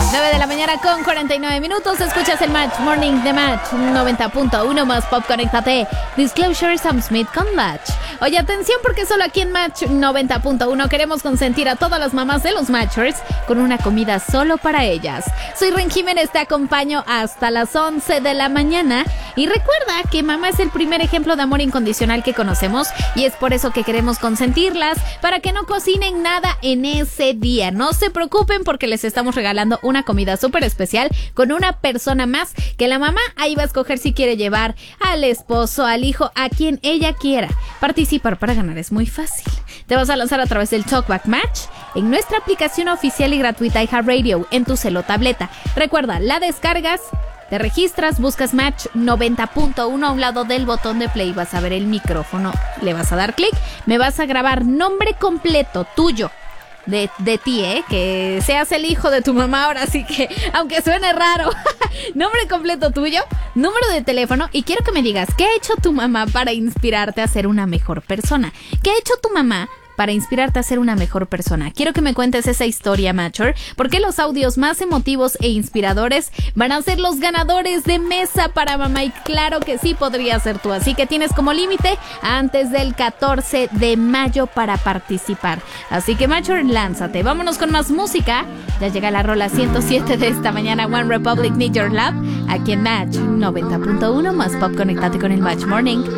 9 de la mañana con 49 minutos. Escuchas el Match Morning de Match 90.1 más pop. Conéctate. Disclosure, Sam Smith con Match. Oye, atención, porque solo aquí en Match 90.1 queremos consentir a todas las mamás de los Matchers con una comida solo para ellas. Soy Ren Jiménez, te acompaño hasta las 11 de la mañana. Y recuerda que mamá es el primer ejemplo de amor incondicional que conocemos, y es por eso que queremos consentirlas para que no cocinen nada en ese día. No se preocupen, porque les estamos regalando una comida súper especial con una persona más que la mamá ahí va a escoger si quiere llevar al esposo, al hijo, a quien ella quiera. Participar para ganar es muy fácil. Te vas a lanzar a través del Talkback Match en nuestra aplicación oficial y gratuita iHeartRadio en tu celo o tableta. Recuerda, la descargas, te registras, buscas Match 90.1 a un lado del botón de play, vas a ver el micrófono, le vas a dar clic, me vas a grabar nombre completo tuyo, de ti, que seas el hijo de tu mamá, ahora sí que, aunque suene raro, nombre completo tuyo, número de teléfono, y quiero que me digas, ¿qué ha hecho tu mamá para inspirarte a ser una mejor persona? ¿Qué ha hecho tu mamá para inspirarte a ser una mejor persona? Quiero que me cuentes esa historia, Matcher, porque los audios más emotivos e inspiradores van a ser los ganadores de mesa para mamá, y claro que sí podría ser tú, así que tienes como límite antes del 14 de mayo para participar. Así que, Matcher, lánzate. Vámonos con más música. Ya llega la rola 107 de esta mañana, One Republic Need Your Love, aquí en Match 90.1 más pop. Conéctate con el Match Morning.